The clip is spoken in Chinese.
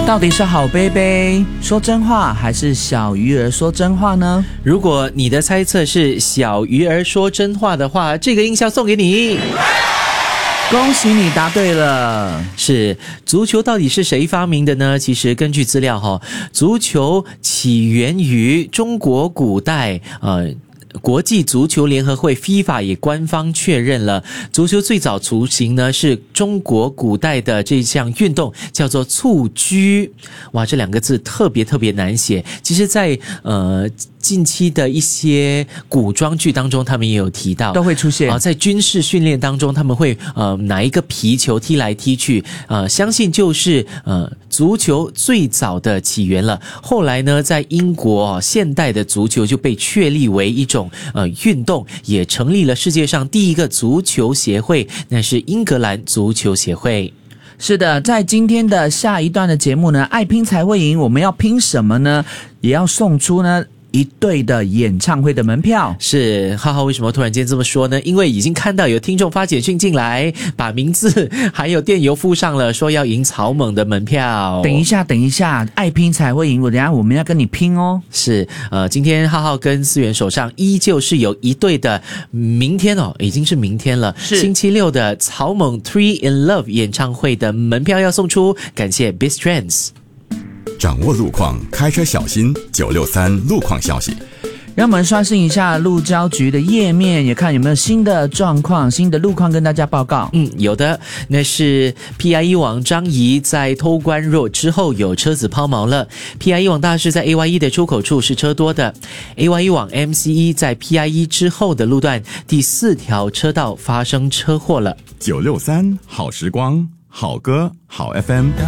到底是好贝贝说真话，还是小鱼儿说真话呢？ 如果你的猜测是小鱼儿说真话的话，这个音效送给你。 恭喜你答对了。 是，足球到底是谁发明的呢？其实根据资料足球起源于中国古代，国际足球联合会 FIFA 也官方确认了，足球最早雏形呢是中国古代的这项运动，叫做蹴鞠。哇，这两个字特别难写。其实在近期的一些古装剧当中，他们也有提到， 都会出现在军事训练当中，他们会拿一个皮球踢来踢去，相信就是足球最早的起源了。后来呢，在英国现代的足球就被确立为一种运动，也成立了世界上第一个足球协会，那是英格兰足球协会。 是的，在今天的下一段的节目呢，爱拼才会赢，我们要拼什么呢？也要送出呢一队的演唱会的门票。 是，浩浩为什么突然间这么说呢？因为已经看到有听众发简讯进来，把名字还有电邮附上了，说要赢草蜢的门票。 等一下，爱拼才会赢，等一下我们要跟你拼哦。 是，今天浩浩跟思源手上依旧是有一队的，明天已经是明天了， 是星期六的草蜢 Three in Love 演唱会的门票要送出，感谢 BizTrends。 掌握路况，开车小心。963路况消息。 让我们刷新一下路交局的页面，也看有没有新的状况、新的路况跟大家报告。 有的，那是 PIE 往张仪在偷关若之后有车子抛锚了。PIE 往大势在 AYE 的出口处是车多的。AYE 往 MCE 在 PIE 之后的路段第4条车道发生车祸了。 963好时光，好歌好 FM。